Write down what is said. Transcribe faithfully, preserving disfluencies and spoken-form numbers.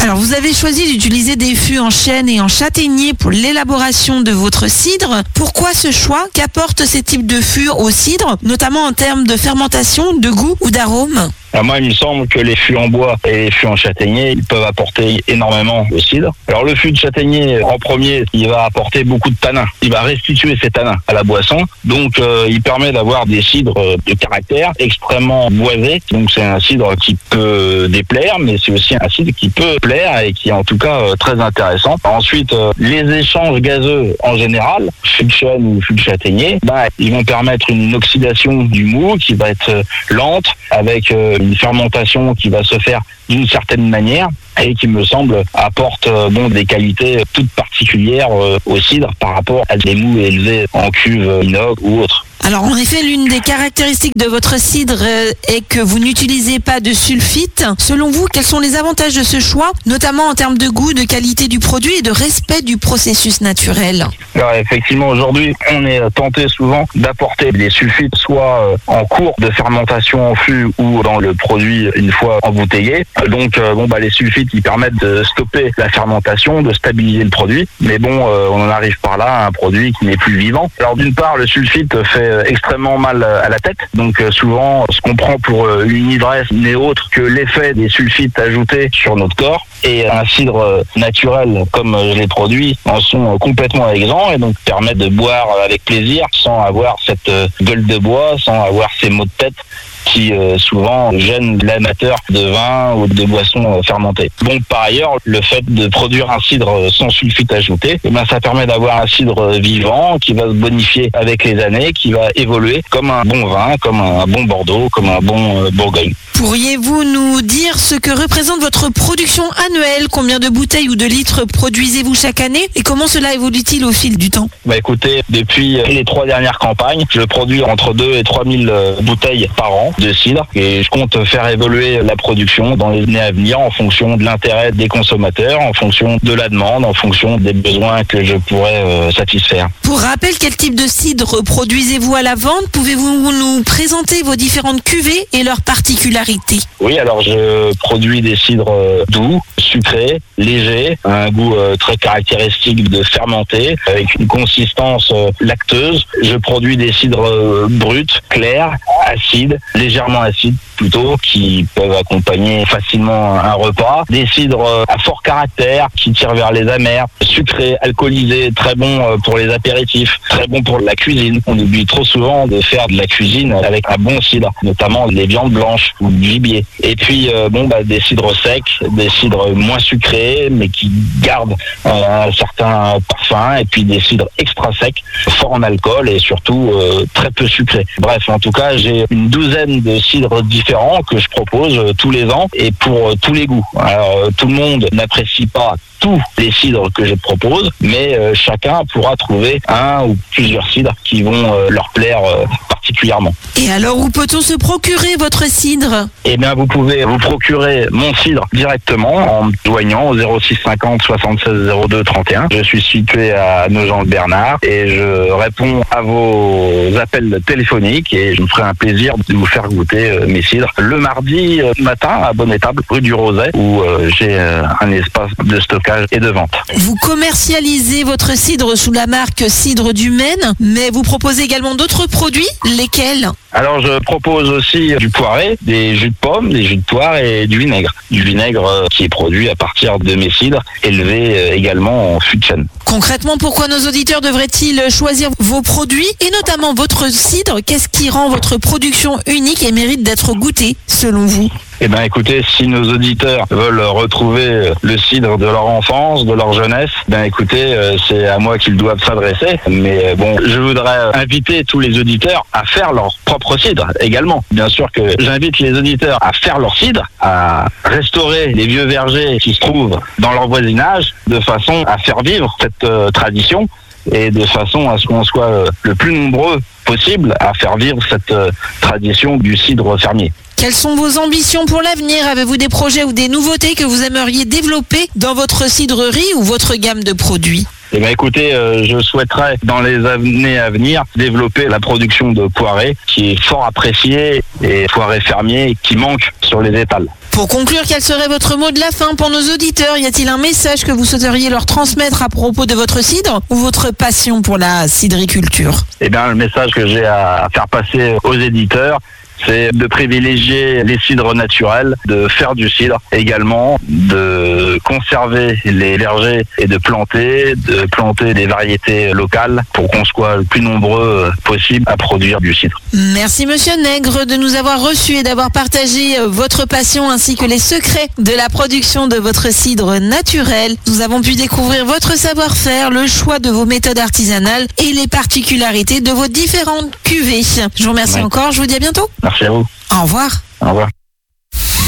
Alors, vous avez choisi d'utiliser des fûts en chêne et en châtaignier pour l'élaboration de votre cidre. Pourquoi ce choix? Qu'apportent ces types de fûts au cidre, notamment en termes de fermentation, de goût ou d'arôme? Alors moi, il me semble que les fûts en bois et les fûts en châtaignier, ils peuvent apporter énormément au cidre. Alors le fût de châtaignier, en premier, il va apporter beaucoup de tanins. Il va restituer ces tanins à la boisson. Donc euh, il permet d'avoir des cidres de caractère extrêmement boisés. Donc c'est un cidre qui peut déplaire, mais c'est aussi un cidre qui peut plaire et qui est en tout cas euh, très intéressant. Ensuite, euh, les échanges gazeux en général, fût de chêne ou fût de châtaignier, bah, ils vont permettre une oxydation du mou qui va être euh, lente, avec euh, une fermentation qui va se faire d'une certaine manière et qui me semble apporte euh, bon des qualités toutes particulières euh, au cidre par rapport à des mous élevés en cuve inox ou autre. Alors en effet, l'une des caractéristiques de votre cidre euh, est que vous n'utilisez pas de sulfite. Selon vous, quels sont les avantages de ce choix, notamment en termes de goût, de qualité du produit et de respect du processus naturel? Alors effectivement, aujourd'hui, on est tenté souvent d'apporter des sulfites soit euh, en cours de fermentation en fût ou dans le produit une fois embouteillé. Donc euh, bon bah les sulfites, ils permettent de stopper la fermentation, de stabiliser le produit. Mais bon, euh, on en arrive par là à un produit qui n'est plus vivant. Alors d'une part, le sulfite fait extrêmement mal à la tête. Donc euh, souvent, ce qu'on prend pour euh, une ivresse n'est autre que l'effet des sulfites ajoutés sur notre corps. Et un cidre euh, naturel, comme euh, je les produis, en sont euh, complètement exempts et donc permettent de boire avec plaisir sans avoir cette euh, gueule de bois, sans avoir ces maux de tête qui euh, souvent gênent l'amateur de vin ou de boissons euh, fermentées. Donc par ailleurs, le fait de produire un cidre sans sulfite ajouté, eh ben, ça permet d'avoir un cidre vivant qui va se bonifier avec les années, qui va évoluer comme un bon vin, comme un bon Bordeaux, comme un bon euh, Bourgogne. Pourriez-vous nous dire ce que représente votre production annuelle? Combien de bouteilles ou de litres produisez-vous chaque année? Et comment cela évolue-t-il au fil du temps? Bah écoutez, depuis les trois dernières campagnes, je produis entre deux et trois mille bouteilles par an de cidre et je compte faire évoluer la production dans les années à venir en fonction de l'intérêt des consommateurs, en fonction de la demande, en fonction des besoins que je pourrais euh, satisfaire. Pour rappel, quel type de cidre produisez-vous à la vente? Pouvez-vous nous présenter vos différentes cuvées et leurs particularités? Oui, alors je produis des cidres doux, sucrés, légers, un goût euh, très caractéristique de fermenté, avec une consistance euh, lacteuse. Je produis des cidres euh, bruts, clairs, acides, légèrement acides plutôt, qui peuvent accompagner facilement un repas. Des cidres euh, à fort caractère, qui tirent vers les amers, sucrés, alcoolisés, très bons euh, pour les apéritifs, très bons pour la cuisine. On oublie trop souvent de faire de la cuisine avec un bon cidre, notamment les viandes blanches ou du gibier. Et puis euh, bon bah des cidres secs, des cidres moins sucrés mais qui gardent euh, un certain parfum, et puis des cidres extra secs, forts en alcool et surtout euh, très peu sucrés. Bref, en tout cas, j'ai une douzaine de cidres différents que je propose euh, tous les ans et pour euh, tous les goûts. Alors euh, tout le monde n'apprécie pas tous les cidres que je propose, mais euh, chacun pourra trouver un ou plusieurs cidres qui vont euh, leur plaire euh, particulièrement. Et alors, où peut-on se procurer votre cidre? Eh bien, vous pouvez vous procurer mon cidre directement en me joignant au zéro six cinquante soixante-seize zéro deux trente et un. Je suis situé à Nogent-le-Bernard et je réponds à vos appels téléphoniques et je me ferai un plaisir de vous faire goûter euh, mes cidres le mardi euh, matin à Bonne-Étable, rue du Roset, où euh, j'ai euh, un espace de stockage et de vente. Vous commercialisez votre cidre sous la marque Cidre du Maine, mais vous proposez également d'autres produits, lesquels? Alors je propose aussi du poiré, des jus de pommes, des jus de poire et du vinaigre. Du vinaigre euh, qui est produit à partir de mes cidres, élevés euh, également en fût de chêne. Concrètement, pourquoi nos auditeurs devraient-ils choisir vos produits et notamment votre cidre? Qu'est-ce qui rend votre production unique et mérite d'être goûtée, selon vous? Eh bien écoutez, si nos auditeurs veulent retrouver le cidre de leur enfance, de leur jeunesse, ben écoutez, c'est à moi qu'ils doivent s'adresser. Mais bon, je voudrais inviter tous les auditeurs à faire leur propre cidre également. Bien sûr que j'invite les auditeurs à faire leur cidre, à restaurer les vieux vergers qui se trouvent dans leur voisinage, de façon à faire vivre cette euh, tradition et de façon à ce qu'on soit euh, le plus nombreux possible à faire vivre cette euh, tradition du cidre fermier. Quelles sont vos ambitions pour l'avenir? Avez-vous des projets ou des nouveautés que vous aimeriez développer dans votre cidrerie ou votre gamme de produits? Eh bien, écoutez, euh, je souhaiterais dans les années à venir développer la production de poirées qui est fort appréciée et poirées fermiers qui manquent sur les étals. Pour conclure, quel serait votre mot de la fin pour nos auditeurs? Y a-t-il un message que vous souhaiteriez leur transmettre à propos de votre cidre ou votre passion pour la cidriculture? Eh bien, le message que j'ai à faire passer aux éditeurs, c'est de privilégier les cidres naturels, de faire du cidre également, de conserver les vergers et de planter, de planter des variétés locales pour qu'on soit le plus nombreux possible à produire du cidre. Merci Monsieur Nègre de nous avoir reçus et d'avoir partagé votre passion ainsi que les secrets de la production de votre cidre naturel. Nous avons pu découvrir votre savoir-faire, le choix de vos méthodes artisanales et les particularités de vos différentes cuvées. Je vous remercie Oui. encore, je vous dis à bientôt. Merci à vous. Au revoir. Au revoir.